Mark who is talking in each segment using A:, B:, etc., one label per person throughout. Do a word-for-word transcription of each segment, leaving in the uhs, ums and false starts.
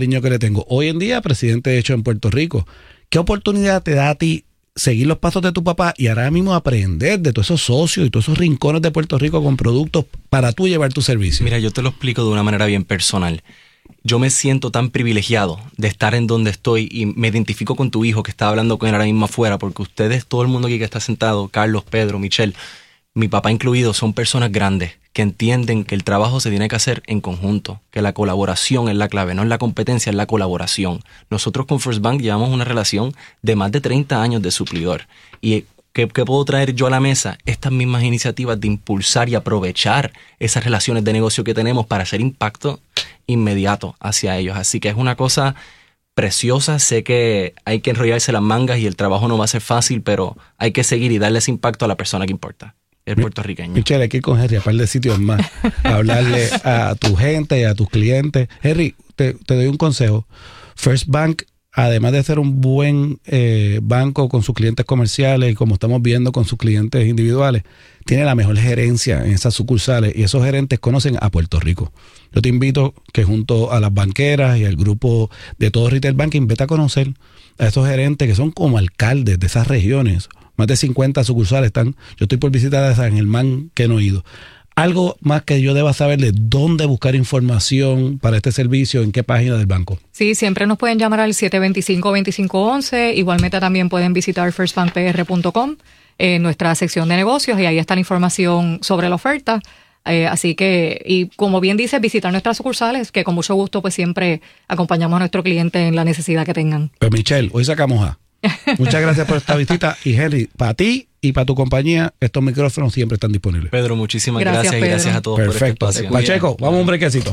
A: cariño que le tengo. Hoy en día, presidente hecho en Puerto Rico. ¿Qué oportunidad te da a ti seguir los pasos de tu papá y ahora mismo aprender de todos esos socios y todos esos rincones de Puerto Rico con productos para tú llevar tu servicio?
B: Mira, yo te lo explico de una manera bien personal. Yo me siento tan privilegiado de estar en donde estoy y me identifico con tu hijo que está hablando con él ahora mismo afuera, porque ustedes, todo el mundo aquí que está sentado, Carlos, Pedro, Michelle, mi papá incluido, son personas grandes que entienden que el trabajo se tiene que hacer en conjunto, que la colaboración es la clave, no es la competencia, es la colaboración. Nosotros con First Bank llevamos una relación de más de treinta años de suplidor. ¿Y qué, qué puedo traer yo a la mesa? Estas mismas iniciativas de impulsar y aprovechar esas relaciones de negocio que tenemos para hacer impacto inmediato hacia ellos. Así que es una cosa preciosa. Sé que hay que enrollarse las mangas y el trabajo no va a ser fácil, pero hay que seguir y darle ese impacto a la persona que importa. El puertorriqueño.
A: Michelle, hay que ir con Henry a par de sitios más a hablarle a tu gente y a tus clientes. Henry, te, te doy un consejo. First Bank, además de ser un buen eh, banco con sus clientes comerciales y como estamos viendo con sus clientes individuales, tiene la mejor gerencia en esas sucursales y esos gerentes conocen a Puerto Rico. Yo te invito que junto a las banqueras y al grupo de todo Retail Banking, vete a conocer a esos gerentes que son como alcaldes de esas regiones. Más de cincuenta sucursales están. Yo estoy por visitar a San Germán que no he ido. Algo más que yo deba saber de dónde buscar información para este servicio, en qué página del banco.
C: Sí, siempre nos pueden llamar al siete dos cinco, dos cinco uno uno. Igualmente también pueden visitar first bank p r punto com, eh, nuestra sección de negocios, y ahí está la información sobre la oferta. Eh, así que, y como bien dice, visitar nuestras sucursales, que con mucho gusto pues siempre acompañamos a nuestro cliente en la necesidad que tengan.
A: Pues Michelle, hoy sacamos a. Muchas gracias por esta visita. Y Henry, para ti y para tu compañía, estos micrófonos siempre están disponibles.
B: Pedro, muchísimas gracias,
C: gracias
B: y
C: Pedro.
B: gracias a todos.
A: Perfecto.
B: Por este espacio.
A: Pacheco, vamos a un brequecito.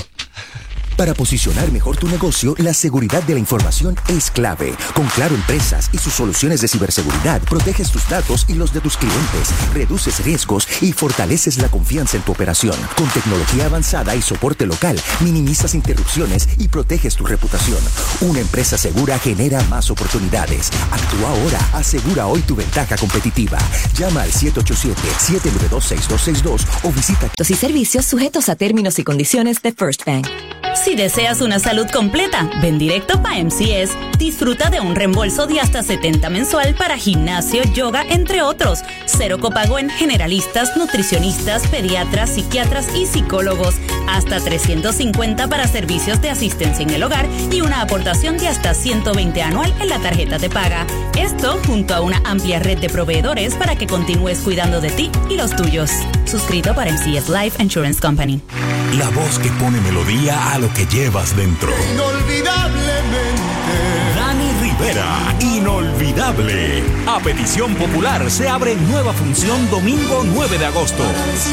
D: Para posicionar mejor tu negocio, la seguridad de la información es clave. Con Claro Empresas y sus soluciones de ciberseguridad, proteges tus datos y los de tus clientes, reduces riesgos y fortaleces la confianza en tu operación. Con tecnología avanzada y soporte local, minimizas interrupciones y proteges tu reputación. Una empresa segura genera más oportunidades. Actúa ahora, asegura hoy tu ventaja competitiva. Llama al siete ocho siete, siete nueve dos, seis dos seis dos o visita
E: Y servicios sujetos a términos y condiciones de First Bank.
F: Si deseas una salud completa, ven directo pa' M C S. Disfruta de un reembolso de hasta setenta mensual para gimnasio, yoga, entre otros. Cero copago en generalistas, nutricionistas, pediatras, psiquiatras y psicólogos. Hasta trescientos cincuenta para servicios de asistencia en el hogar y una aportación de hasta ciento veinte anual en la tarjeta de paga. Esto junto a una amplia red de proveedores para que continúes cuidando de ti y los tuyos. Suscrito para M C S Life Insurance Company.
G: La voz que pone melodía a lo que llevas dentro.
H: Inolvidablemente.
G: Dani Rivera, inolvidable. A petición popular se abre nueva función domingo nueve de agosto.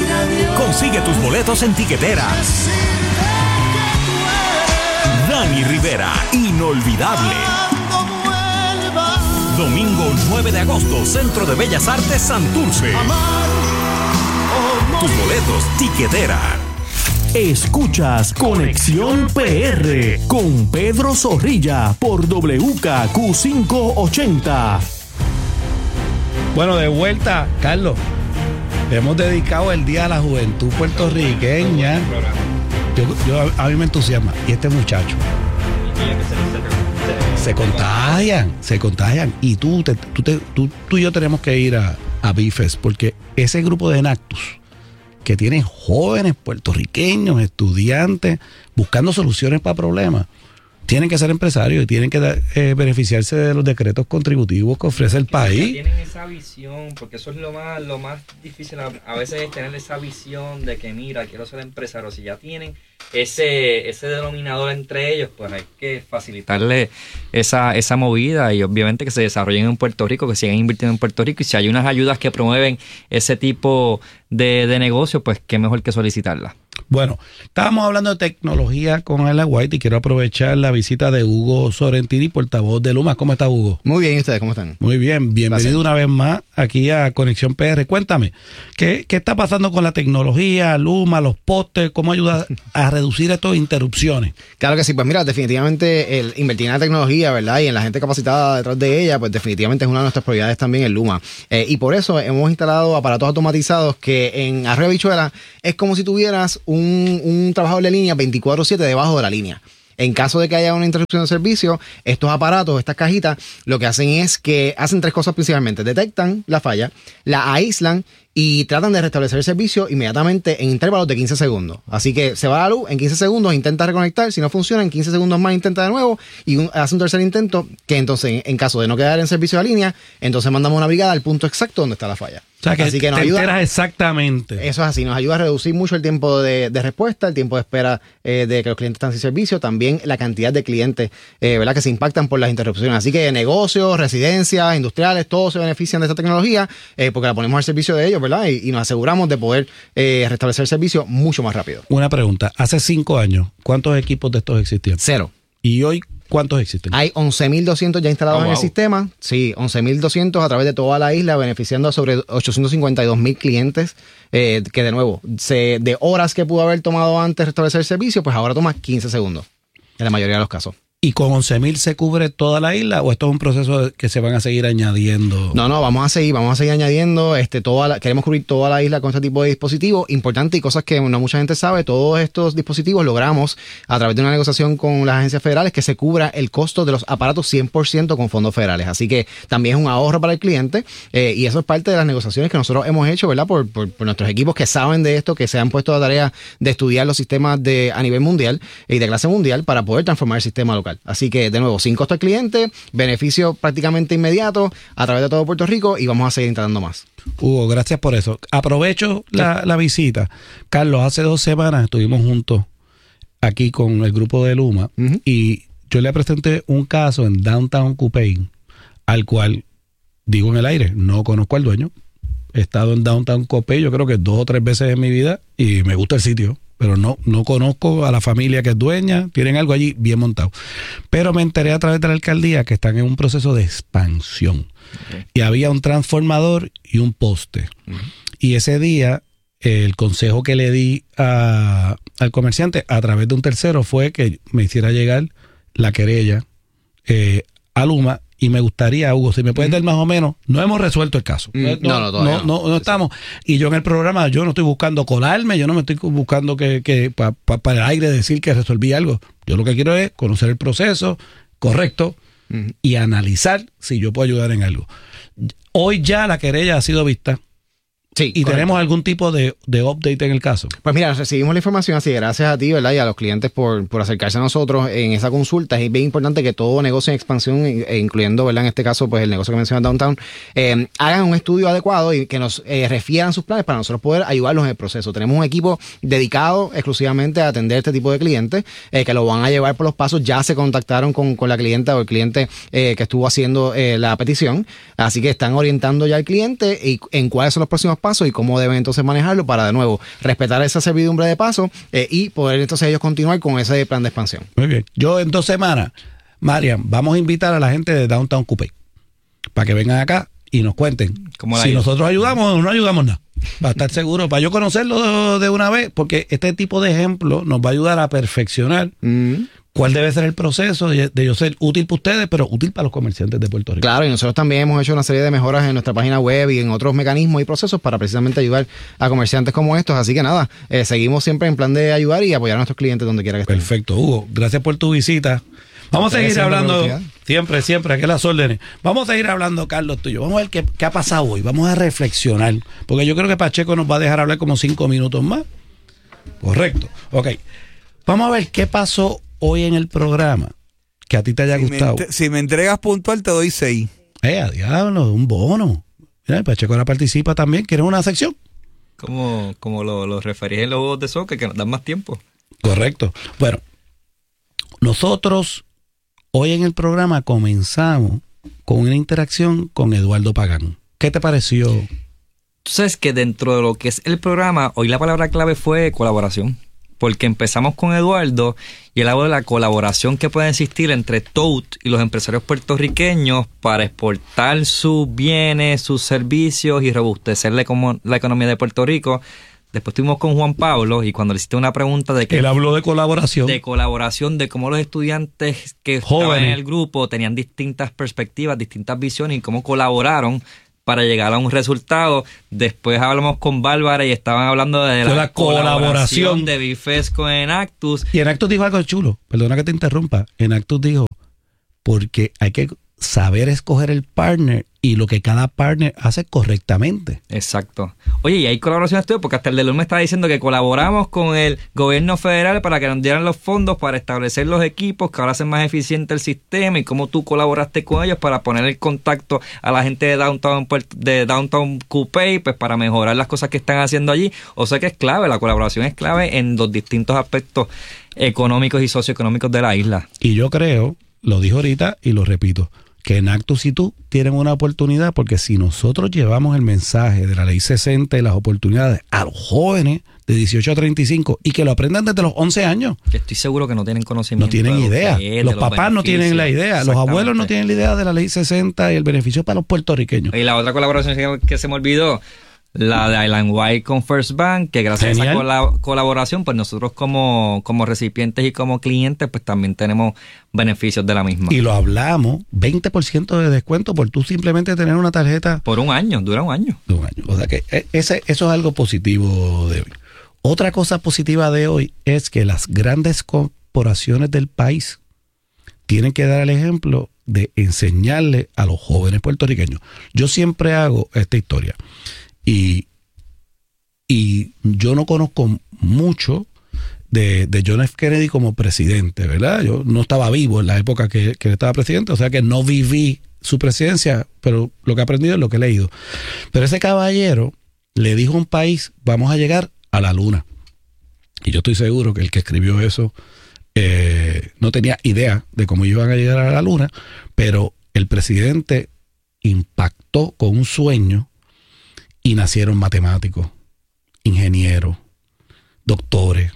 G: Consigue tus boletos en tiquetera. Dani Rivera, inolvidable. Domingo nueve de agosto, Centro de Bellas Artes Santurce. Tus boletos, tiquetera.
I: Escuchas Conexión P R con Pedro Zorrilla por W K Q quinientos ochenta.
A: Bueno, de vuelta, Carlos. Le hemos dedicado el Día a la Juventud Puertorriqueña. Yo, yo, a mí me entusiasma. Y este muchacho. Se contagian, se contagian. Y tú, te, tú, te, tú, tú y yo tenemos que ir a, a Bifes, porque ese grupo de Enactus que tienen jóvenes puertorriqueños, estudiantes, buscando soluciones para problemas, tienen que ser empresarios y tienen que eh, beneficiarse de los decretos contributivos que ofrece el país.
J: Tienen esa visión, porque eso es lo más, lo más difícil a, a veces, es tener esa visión de que, mira, quiero ser empresario. Si ya tienen ese, ese denominador entre ellos, pues hay que facilitarle esa, esa movida y obviamente que se desarrollen en Puerto Rico, que sigan invirtiendo en Puerto Rico, y si hay unas ayudas que promueven ese tipo de, de negocio, pues qué mejor que solicitarlas.
A: Bueno, estábamos hablando de tecnología con Ella White y quiero aprovechar la visita de Hugo Sorrentini, portavoz de Luma. ¿Cómo está, Hugo?
K: Muy bien, ¿y ustedes cómo están?
A: Muy bien, bienvenido Gracias. Una vez más aquí a Conexión P R. Cuéntame, ¿qué, qué está pasando con la tecnología, Luma, los postes? ¿Cómo ayuda a reducir estas interrupciones?
K: Claro que sí, pues mira, definitivamente el invertir en la tecnología, ¿verdad? Y en la gente capacitada detrás de ella, pues definitivamente es una de nuestras prioridades también en Luma. Eh, y por eso hemos instalado aparatos automatizados que en Arroyo Habichuela es como si tuvieras un, un trabajador de línea veinticuatro siete debajo de la línea. En caso de que haya una interrupción de servicio, estos aparatos, estas cajitas, lo que hacen es que hacen tres cosas principalmente. Detectan la falla, la aíslan y tratan de restablecer el servicio inmediatamente en intervalos de quince segundos. Así que se va la luz, en quince segundos intenta reconectar, si no funciona, en quince segundos más intenta de nuevo y un, hace un tercer intento que entonces, en caso de no quedar en servicio de línea, entonces mandamos una brigada al punto exacto donde está la falla.
A: O sea, que
K: así que nos
A: te
K: ayuda,
A: enteras exactamente.
K: Eso es así, nos ayuda a reducir mucho el tiempo de, de respuesta, el tiempo de espera eh, de que los clientes están sin servicio, también la cantidad de clientes eh, ¿verdad? que se impactan por las interrupciones. Así que negocios, residencias, industriales, todos se benefician de esta tecnología eh, porque la ponemos al servicio de ellos, ¿verdad? Y, y nos aseguramos de poder eh, restablecer el servicio mucho más rápido.
A: Una pregunta, hace cinco años, ¿cuántos equipos de estos existían?
K: Cero.
A: ¿Y hoy cuántos existen?
K: Hay once mil doscientos ya instalados
A: Oh,
K: en
A: wow.
K: el sistema. Sí, once mil doscientos a través de toda la isla, beneficiando a sobre ochocientos cincuenta y dos mil clientes. Eh, que de nuevo, se, de horas que pudo haber tomado antes restablecer el servicio, pues ahora toma quince segundos, en la mayoría de los casos.
A: ¿Y con once mil se cubre toda la isla o esto es un proceso que se van a seguir añadiendo?
K: No, no, vamos a seguir, vamos a seguir añadiendo, este, toda la, queremos cubrir toda la isla con este tipo de dispositivos. Importante y cosas que no mucha gente sabe, todos estos dispositivos logramos a través de una negociación con las agencias federales que se cubra el costo de los aparatos cien por ciento con fondos federales. Así que también es un ahorro para el cliente eh, y eso es parte de las negociaciones que nosotros hemos hecho, ¿verdad? Por, por, por nuestros equipos que saben de esto, que se han puesto a la tarea de estudiar los sistemas de a nivel mundial y de clase mundial para poder transformar el sistema local. Así que, de nuevo, sin costo al cliente, beneficio prácticamente inmediato a través de todo Puerto Rico y vamos a seguir instalando más.
A: Hugo, gracias por eso. Aprovecho la, la visita. Carlos, hace dos semanas estuvimos juntos aquí con el grupo de Luma uh-huh. y yo le presenté un caso en Downtown Coupé, al cual, digo en el aire, no conozco al dueño. He estado en Downtown Coupé yo creo que dos o tres veces en mi vida y me gusta el sitio. Pero no, no conozco a la familia que es dueña, tienen algo allí bien montado. Pero me enteré a través de la alcaldía que están en un proceso de expansión. Okay. Y había un transformador y un poste. Uh-huh. Y ese día, eh, el consejo que le di a, al comerciante a través de un tercero fue que me hiciera llegar la querella eh, a Luma. Y me gustaría, Hugo, si me puedes dar más o menos, no hemos resuelto el caso.
K: Mm, no, no, todavía
A: no, no, no, no estamos. Y yo en el programa, yo no estoy buscando colarme, yo no me estoy buscando que, que para pa, pa el aire decir que resolví algo. Yo lo que quiero es conocer el proceso correcto mm. y analizar si yo puedo ayudar en algo. Hoy ya la querella ha sido vista.
K: Sí,
A: ¿Y
K: correcto.
A: tenemos algún tipo de, de update en el caso?
K: Pues mira, recibimos la información así, gracias a ti, ¿verdad? Y a los clientes por, por acercarse a nosotros en esa consulta. Es bien importante que todo negocio en expansión, e incluyendo, ¿verdad? En este caso, pues el negocio que menciona Downtown, eh, hagan un estudio adecuado y que nos eh, refieran sus planes para nosotros poder ayudarlos en el proceso. Tenemos un equipo dedicado exclusivamente a atender este tipo de clientes eh, que lo van a llevar por los pasos. Ya se contactaron con, con la clienta o el cliente eh, que estuvo haciendo eh, la petición. Así que están orientando ya al cliente y en cuáles son los próximos pasos y cómo deben entonces manejarlo para de nuevo respetar esa servidumbre de paso eh, y poder entonces ellos continuar con ese plan de expansión.
A: Muy bien. Yo en dos semanas, Marian, vamos a invitar a la gente de Downtown Coupé para que vengan acá y nos cuenten si nosotros ayudamos o no ayudamos nada. Para estar seguro, para yo conocerlo de una vez, porque este tipo de ejemplo nos va a ayudar a perfeccionar mm. cuál debe ser el proceso de, de yo ser útil para ustedes, pero útil para los comerciantes de Puerto Rico.
K: Claro, y nosotros también hemos hecho una serie de mejoras en nuestra página web y en otros mecanismos y procesos para precisamente ayudar a comerciantes como estos. Así que nada, eh, seguimos siempre en plan de ayudar y apoyar a nuestros clientes donde quiera que estén.
A: Perfecto, Hugo. Gracias por tu visita. Vamos a seguir hablando, siempre, siempre, aquí las órdenes. Vamos a seguir hablando, Carlos, tuyo. Vamos a ver qué, qué ha pasado hoy. Vamos a reflexionar. Porque yo creo que Pacheco nos va a dejar hablar como cinco minutos más. Correcto. Ok. Vamos a ver qué pasó hoy en el programa que a ti te haya
L: si
A: gustado.
L: Me, si me entregas puntual, te doy seis.
A: Eh, a diablo, un bono. Mira, el Pacheco ahora participa también. ¿Quieres una sección?
J: Como, como lo, lo referís en los juegos de soccer, que nos dan más tiempo.
A: Correcto. Bueno, nosotros hoy en el programa comenzamos con una interacción con Eduardo Pagán. ¿Qué te pareció?
J: Tú sabes que dentro de lo que es el programa, hoy la palabra clave fue colaboración. Porque empezamos con Eduardo y él habló de la colaboración que puede existir entre T O U T y los empresarios puertorriqueños para exportar sus bienes, sus servicios y robustecer la, la economía de Puerto Rico. Después estuvimos con Juan Pablo y cuando le hiciste una pregunta de que...
A: Él habló de colaboración.
J: De colaboración, de cómo los estudiantes que
A: jóvenes
J: estaban en el grupo tenían distintas perspectivas, distintas visiones y cómo colaboraron para llegar a un resultado. Después hablamos con Bárbara y estaban hablando de la,
A: la colaboración
J: de Bifes con Enactus.
A: Y Enactus dijo algo chulo, perdona que te interrumpa. Enactus dijo, porque hay que saber escoger el partner y lo que cada partner hace correctamente.
J: Exacto. Oye, y hay colaboraciones tuyas, porque hasta el de Luz me estaba diciendo que colaboramos con el gobierno federal para que nos dieran los fondos para establecer los equipos que ahora hacen más eficiente el sistema, y cómo tú colaboraste con ellos para poner el contacto a la gente de Downtown de Downtown Coupé, pues para mejorar las cosas que están haciendo allí. O sea que es clave, la colaboración es clave en los distintos aspectos económicos y socioeconómicos de la isla.
A: Y yo creo, lo dijo ahorita y lo repito, que Enactus y tú tienen una oportunidad, porque si nosotros llevamos el mensaje de la ley sesenta y las oportunidades a los jóvenes de dieciocho a treinta y cinco y que lo aprendan desde los once años.
J: Que estoy seguro que no tienen conocimiento.
A: No tienen idea.
J: Es,
A: los
J: los
A: papás no tienen la idea. Los abuelos no tienen la idea de la ley sesenta y el beneficio para los puertorriqueños.
J: Y la otra colaboración que, que se me olvidó, la de Island Wide con First Bank, que gracias Genial. a esa colab- colaboración, pues nosotros como, como recipientes y como clientes, pues también tenemos beneficios de la misma.
A: Y lo hablamos, veinte por ciento de descuento por tú simplemente tener una tarjeta.
J: Por un año, dura un año.
A: De un año. O sea que ese, eso es algo positivo de hoy. Otra cosa positiva de hoy es que las grandes corporaciones del país tienen que dar el ejemplo de enseñarle a los jóvenes puertorriqueños. Yo siempre hago esta historia. Y, y yo no conozco mucho de, de John F. Kennedy como presidente, ¿verdad? Yo no estaba vivo en la época que, que él estaba presidente, o sea que no viví su presidencia, pero lo que he aprendido es lo que he leído. Pero ese caballero le dijo a un país, vamos a llegar a la luna. Y yo estoy seguro que el que escribió eso eh, no tenía idea de cómo iban a llegar a la luna, pero el presidente impactó con un sueño. Y nacieron matemáticos, ingenieros, doctores.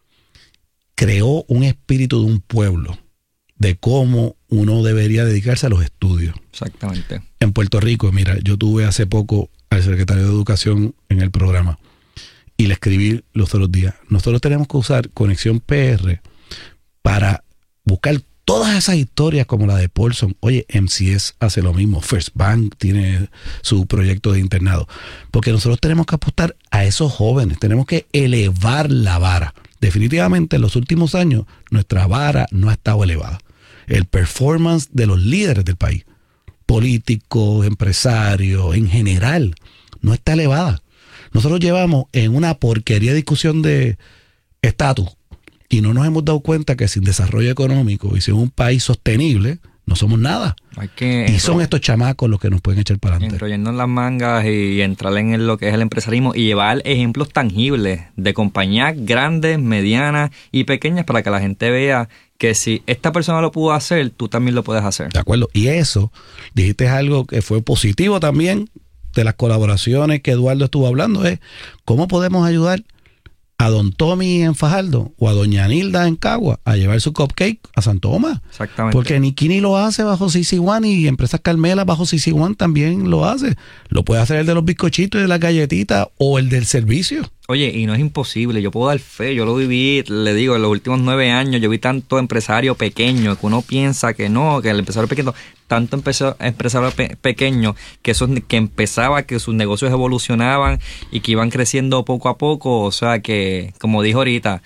A: Creó un espíritu de un pueblo, de cómo uno debería dedicarse a los estudios.
J: Exactamente.
A: En Puerto Rico, mira, yo tuve hace poco al secretario de Educación en el programa y le escribí los otros días. Nosotros tenemos que usar Conexión P R para buscar todas esas historias como la de Paulson. Oye, M C S hace lo mismo. First Bank tiene su proyecto de internado. Porque nosotros tenemos que apostar a esos jóvenes. Tenemos que elevar la vara. Definitivamente en los últimos años nuestra vara no ha estado elevada. El performance de los líderes del país, políticos, empresarios, en general, no está elevada. Nosotros llevamos en una porquería de discusión de estatus. Y no nos hemos dado cuenta que sin desarrollo económico y sin un país sostenible, no somos nada.
J: Hay que
A: y son estos chamacos los que nos pueden echar para adelante.
J: Enrollarnos las mangas y entrar en lo que es el empresarismo y llevar ejemplos tangibles de compañías grandes, medianas y pequeñas para que la gente vea que si esta persona lo pudo hacer, tú también lo puedes hacer.
A: De acuerdo. Y eso, dijiste algo que fue positivo también de las colaboraciones que Eduardo estuvo hablando, es cómo podemos ayudar a don Tommy en Fajardo o a doña Nilda en Cagua a llevar su cupcake a Santo Tomás.
J: Exactamente.
A: Porque Nikini lo hace bajo C C uno y Empresas Carmela bajo C C uno también lo hace. Lo puede hacer el de los bizcochitos y de las galletitas o el del servicio.
J: Oye, y no es imposible, yo puedo dar fe, yo lo viví, le digo, en los últimos nueve años, yo vi tanto empresario pequeño que uno piensa que no, que el empresario pequeño, tanto empresario, empresario pe- pequeño que, esos, que empezaba, que sus negocios evolucionaban y que iban creciendo poco a poco, o sea que, como dijo ahorita,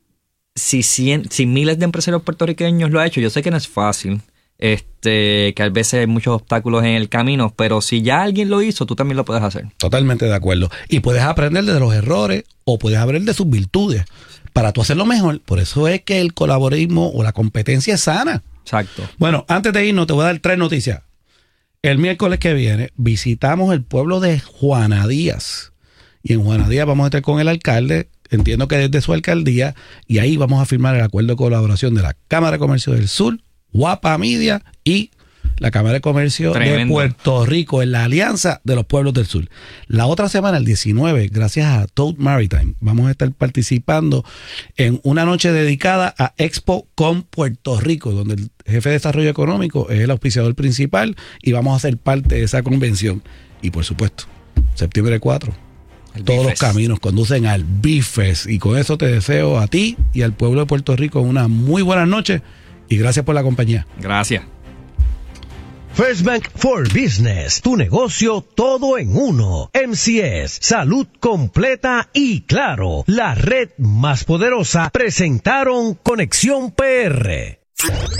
J: si, cien, si miles de empresarios puertorriqueños lo han hecho, yo sé que no es fácil, este que a veces hay muchos obstáculos en el camino, pero si ya alguien lo hizo, tú también lo puedes hacer.
A: Totalmente de acuerdo. Y puedes aprender de los errores o puedes aprender de sus virtudes para tú hacerlo mejor. Por eso es que el colaborismo o la competencia es sana.
J: Exacto.
A: Bueno, antes de irnos te voy a dar tres noticias. El miércoles que viene visitamos el pueblo de Juana Díaz. Y en Juana Díaz vamos a estar con el alcalde, entiendo que desde su alcaldía, y ahí vamos a firmar el acuerdo de colaboración de la Cámara de Comercio del Sur, Guapa Media y la Cámara de Comercio Tremendo. de Puerto Rico en la alianza de los pueblos del sur. La otra semana, el diecinueve, gracias a Toad Maritime, vamos a estar participando en una noche dedicada a Expo con Puerto Rico, donde el jefe de desarrollo económico es el auspiciador principal y vamos a ser parte de esa convención. Y por supuesto, septiembre cuatro, el todos Bifes. Los caminos conducen al Bifes. Y con eso te deseo a ti y al pueblo de Puerto Rico una muy buena noche y gracias por la compañía.
J: Gracias.
M: First Bank for Business, tu negocio todo en uno. M C S, salud completa y Claro, la red más poderosa, presentaron Conexión P R.